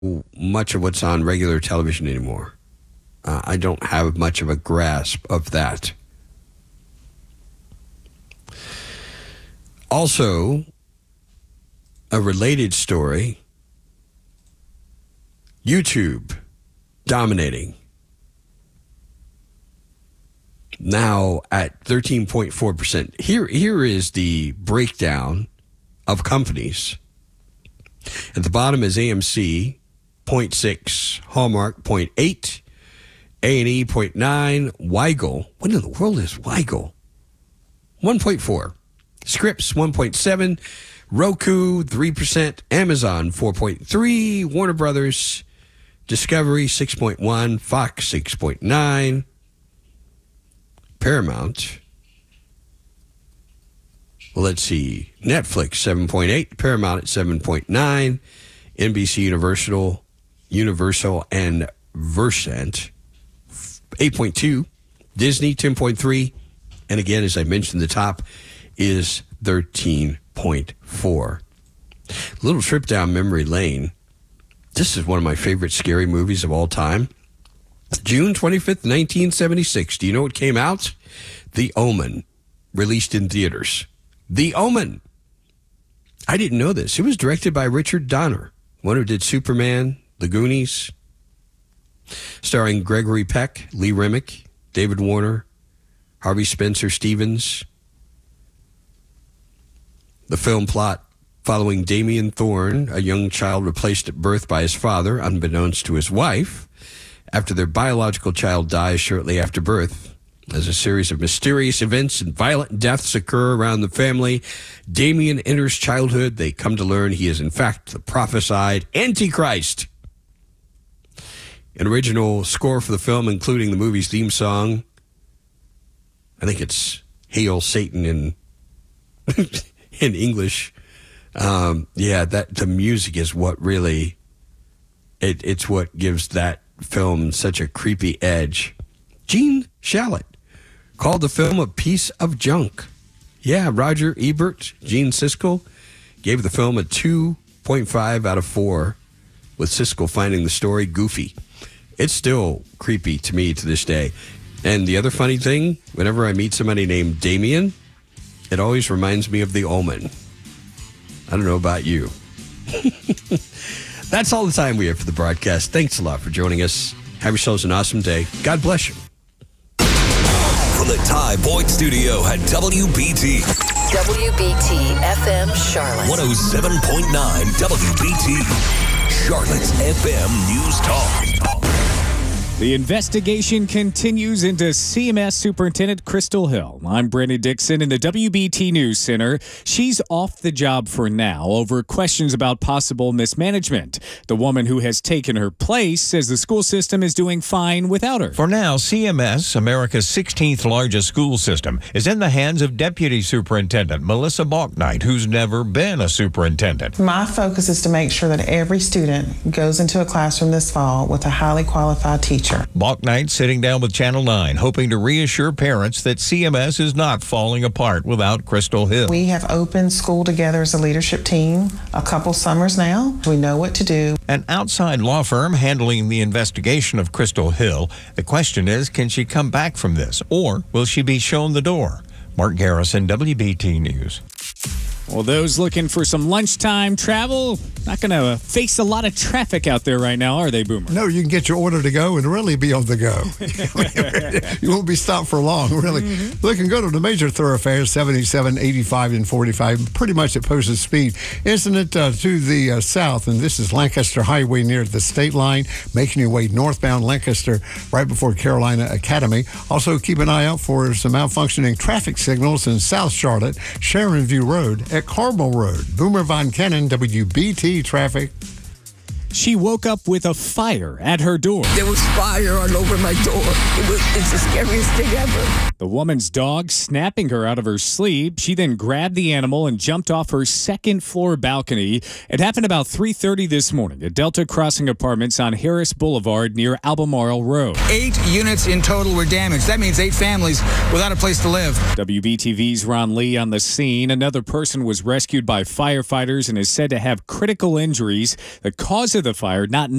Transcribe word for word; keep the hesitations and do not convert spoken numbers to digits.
much of what's on regular television anymore. Uh, I don't have much of a grasp of that. Also, a related story, YouTube dominating. Now at thirteen point four percent. Here, here is the breakdown of companies. At the bottom is A M C, zero point six, Hallmark, zero point eight, A and E, zero point nine, Weigel. What in the world is Weigel? one point four. Scripps, one point seven. Roku, three percent. Amazon, four point three. Warner Brothers, Discovery, six point one. Fox, six point nine. Paramount. Well, let's see. Netflix, seven point eight. Paramount at seven point nine. N B C Universal, Universal and Versant, eight point two. Disney, ten point three. And again, as I mentioned, the top is thirteen point four. Little trip down memory lane. This is one of my favorite scary movies of all time. June twenty-fifth, nineteen seventy-six. Do you know what came out? The Omen, released in theaters. The Omen. I didn't know this. It was directed by Richard Donner, one who did Superman, The Goonies, starring Gregory Peck, Lee Remick, David Warner, Harvey Spencer Stevens. The film plot following Damien Thorne, a young child replaced at birth by his father, unbeknownst to his wife, after their biological child dies shortly after birth. As a series of mysterious events and violent deaths occur around the family, Damien enters childhood. They come to learn he is, in fact, the prophesied Antichrist. An original score for the film, including the movie's theme song. I think it's Hail Satan in, in English. Um, yeah, that the music is what really, it, it's what gives that film such a creepy edge. Gene Shalit called the film a piece of junk. Yeah, Roger Ebert, Gene Siskel gave the film a two point five out of four, with Siskel finding the story goofy. It's still creepy to me to this day. And the other funny thing, whenever I meet somebody named Damien, it always reminds me of The Omen. I don't know about you. That's all the time we have for the broadcast. Thanks a lot for joining us. Have yourselves an awesome day. God bless you. From the Ty Boyd Studio at W B T. W B T F M Charlotte. one oh seven point nine W B T. Charlotte's F M News Talk. The investigation continues into C M S Superintendent Crystal Hill. I'm Brandon Dixon in the W B T News Center. She's off the job for now over questions about possible mismanagement. The woman who has taken her place says the school system is doing fine without her. For now, C M S, America's sixteenth largest school system, is in the hands of Deputy Superintendent Melissa Balknight, who's never been a superintendent. My focus is to make sure that every student goes into a classroom this fall with a highly qualified teacher. Balknight sitting down with Channel nine, hoping to reassure parents that C M S is not falling apart without Crystal Hill. We have opened school together as a leadership team a couple summers now. We know what to do. An outside law firm handling the investigation of Crystal Hill. The question is, can she come back from this, or will she be shown the door? Mark Garrison, W B T News. Well, those looking for some lunchtime travel, not going to face a lot of traffic out there right now, are they, Boomer? No, you can get your order to go and really be on the go. You won't be stopped for long, really. Mm-hmm. Look, and go to the major thoroughfares, seventy-seven, eighty-five, and forty-five, pretty much at posted speed. Incident uh, to the uh, south, and this is Lancaster Highway near the state line, making your way northbound Lancaster right before Carolina Academy. Also, keep an eye out for some malfunctioning traffic signals in South Charlotte, Sharon View Road, at Carmel Road. Boomer Von Cannon, W B T Traffic. She woke up with a fire at her door. There was fire all over my door. It was, it's the scariest thing ever. The woman's dog snapping her out of her sleep. She then grabbed the animal and jumped off her second floor balcony. It happened about three thirty this morning at Delta Crossing Apartments on Harris Boulevard near Albemarle Road. Eight units in total were damaged. That means eight families without a place to live. W B T V's Ron Lee on the scene. Another person was rescued by firefighters and is said to have critical injuries. The cause of under the fire, not